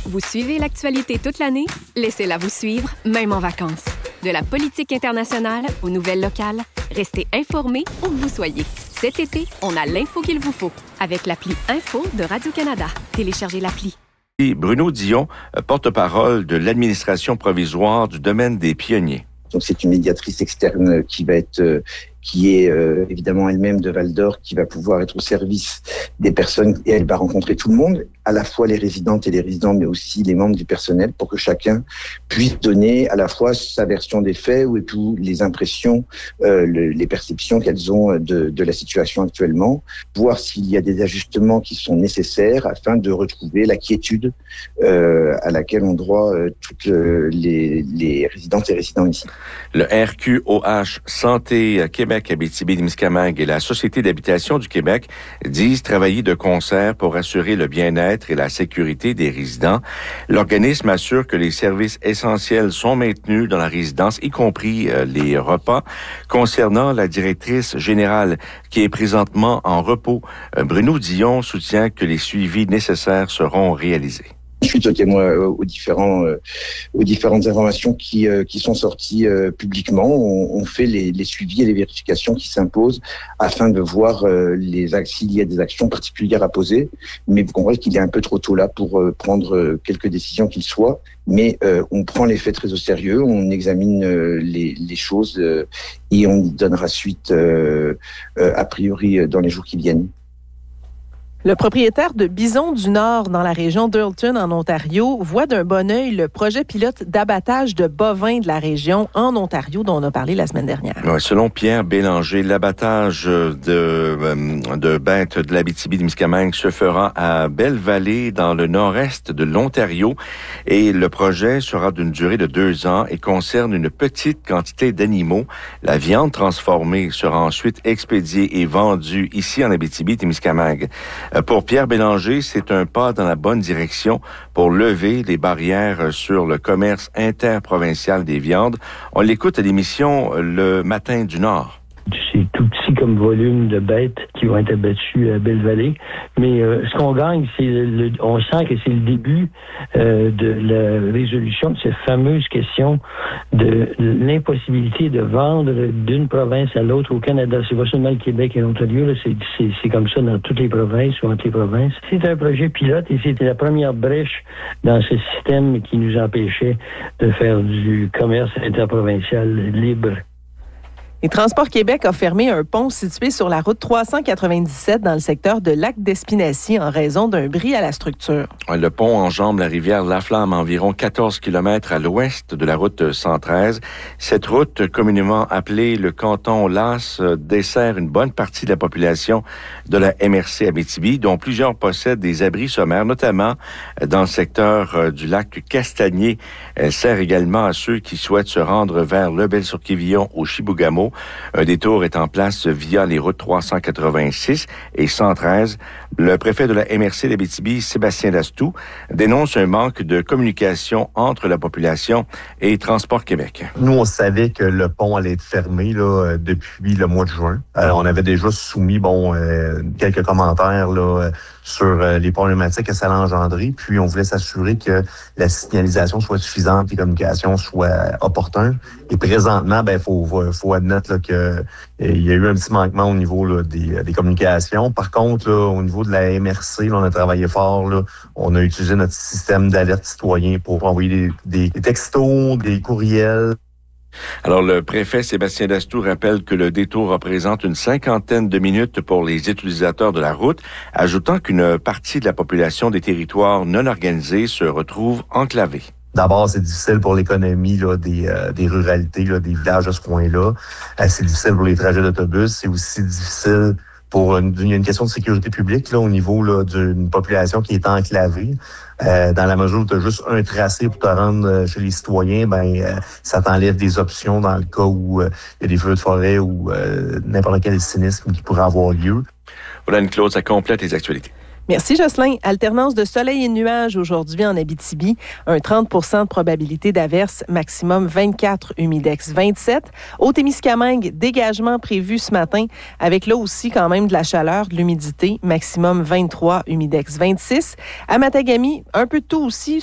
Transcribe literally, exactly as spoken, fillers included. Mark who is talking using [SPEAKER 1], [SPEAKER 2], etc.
[SPEAKER 1] Vous suivez l'actualité toute l'année? Laissez-la vous suivre, même en vacances. De la politique internationale aux nouvelles locales, restez informés où que vous soyez. Cet été, on a l'info qu'il vous faut avec l'appli Info de Radio-Canada. Téléchargez l'appli.
[SPEAKER 2] Bruno Dion, porte-parole de l'administration provisoire du domaine des pionniers.
[SPEAKER 3] Donc c'est une médiatrice externe qui va être euh, qui est euh, évidemment elle-même de Val-d'Or, qui va pouvoir être au service des personnes et elle va rencontrer tout le monde, à la fois les résidentes et les résidents, mais aussi les membres du personnel, pour que chacun puisse donner à la fois sa version des faits ou et puis les impressions, euh, le, les perceptions qu'elles ont de, de la situation actuellement, voir s'il y a des ajustements qui sont nécessaires afin de retrouver la quiétude euh, à laquelle ont droit euh, toutes le, les, les résidentes et résidents ici.
[SPEAKER 2] Le R Q O H Santé Québec Abitibi-Témiscamingue et la Société d'habitation du Québec disent travailler de concert pour assurer le bien-être et la sécurité des résidents. L'organisme assure que les services essentiels sont maintenus dans la résidence, y compris euh, les repas. Concernant la directrice générale qui est présentement en repos, euh, Bruno Dion soutient que les suivis nécessaires seront réalisés.
[SPEAKER 3] Suite aux témoins, aux différents, euh, aux différentes informations qui euh, qui sont sorties euh, publiquement, on, on fait les, les suivis et les vérifications qui s'imposent afin de voir euh, les s'il y a des actions particulières à poser. Mais vous comprenez qu'il est un peu trop tôt là pour euh, prendre euh, quelques décisions qu'il soit. Mais euh, on prend les faits très au sérieux, on examine euh, les, les choses euh, et on y donnera suite euh, euh, a priori dans les jours qui viennent.
[SPEAKER 4] Le propriétaire de Bison du Nord dans la région d'Earlton, en Ontario, voit d'un bon œil le projet pilote d'abattage de bovins de la région en Ontario dont on a parlé la semaine dernière.
[SPEAKER 2] Ouais, selon Pierre Bélanger, l'abattage de, de bêtes de l'Abitibi-Témiscamingue se fera à Belle-Vallée dans le nord-est de l'Ontario et le projet sera d'une durée de deux ans et concerne une petite quantité d'animaux. La viande transformée sera ensuite expédiée et vendue ici en Abitibi-Témiscamingue. Pour Pierre Bélanger, c'est un pas dans la bonne direction pour lever les barrières sur le commerce interprovincial des viandes. On l'écoute à l'émission Le Matin du Nord.
[SPEAKER 5] C'est tout petit comme volume de bêtes qui vont être abattues à Belle-Vallée. Mais euh, ce qu'on gagne, c'est le, le, on sent que c'est le début euh, de la résolution de cette fameuse question de l'impossibilité de vendre d'une province à l'autre au Canada. C'est pas seulement le Québec et l'Ontario, là, c'est, c'est, c'est comme ça dans toutes les provinces ou entre les provinces. C'est un projet pilote et c'était la première brèche dans ce système qui nous empêchait de faire du commerce interprovincial libre.
[SPEAKER 4] Et Transport Québec a fermé un pont situé sur la route trois cent quatre-vingt-dix-sept dans le secteur de Lac-d'Espinacy en raison d'un bris à la structure.
[SPEAKER 2] Le pont enjambe la rivière Laflamme, environ quatorze kilomètres à l'ouest de la route cent treize. Cette route, communément appelée le canton Las, dessert une bonne partie de la population de la M R C Abitibi, dont plusieurs possèdent des abris sommaires, notamment dans le secteur du lac Castagnier. Elle sert également à ceux qui souhaitent se rendre vers Lebel-sur-Quévillon ou Chibougamau. Un détour est en place via les routes trois cent quatre-vingt-six et cent treize. Le préfet de la M R C d'Abitibi, Sébastien Dastou, dénonce un manque de communication entre la population et Transport Québec.
[SPEAKER 6] Nous, on savait que le pont allait être fermé là, depuis le mois de juin. Euh, on avait déjà soumis bon euh, quelques commentaires là, sur euh, les problématiques que ça allait engendrer. Puis, on voulait s'assurer que la signalisation soit suffisante, les communications soient opportunes. Et présentement, ben faut, faut, faut admettre là, que il y a eu un petit manquement au niveau là, des, des communications. Par contre, là, au niveau de la M R C, là, on a travaillé fort. Là. On a utilisé notre système d'alerte citoyen pour envoyer des, des textos, des courriels.
[SPEAKER 2] Alors, le préfet Sébastien Dastou rappelle que le détour représente une cinquantaine de minutes pour les utilisateurs de la route, ajoutant qu'une partie de la population des territoires non organisés se retrouve enclavée.
[SPEAKER 6] D'abord, c'est difficile pour l'économie là, des, euh, des ruralités, là, des villages de ce coin-là. Euh, c'est difficile pour les trajets d'autobus. C'est aussi difficile pour une, il y a une question de sécurité publique là, au niveau là, d'une population qui est enclavée. Euh, dans la mesure où tu as juste un tracé pour te rendre chez les citoyens, ben euh, ça t'enlève des options dans le cas où il euh, y a des feux de forêt ou euh, n'importe quel sinistre qui pourrait avoir lieu.
[SPEAKER 2] Voilà, Anne-Claude, ça complète les actualités.
[SPEAKER 4] Merci, Jocelyn. Alternance de soleil et nuages aujourd'hui en Abitibi. Un trente pour cent de probabilité d'averse, maximum vingt-quatre, humidex vingt-sept. Au Témiscamingue, dégagement prévu ce matin, avec là aussi quand même de la chaleur, de l'humidité, maximum vingt-trois, humidex vingt-six. À Matagami, un peu de tout aussi,